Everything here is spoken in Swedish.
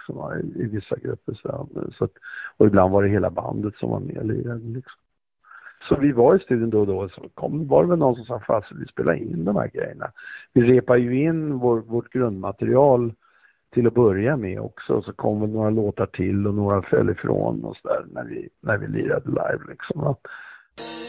liksom, i vissa grupper. Så att, och ibland var det hela bandet som var med och lirade liksom. Så vi var i studion då och då, så var det väl någon som sa fast vi spelar in de här grejerna. Vi repar ju in vårt grundmaterial till att börja med också, så kom väl några låtar till och några föll ifrån och så där när vi lirade live liksom.